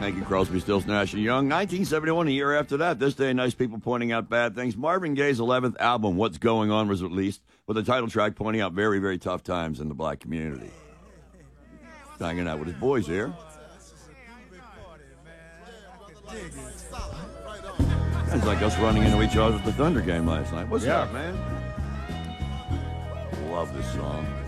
Thank you, Crosby, Stills, Nash & Young. 1971, a year after that. This day, nice people pointing out bad things. Marvin Gaye's 11th album, What's Going On, was released with a title track pointing out very, very tough times in the black community. Hanging out with his boys here. Sounds like us running into each other at the Thunder game last night. What's up, man? Love this song.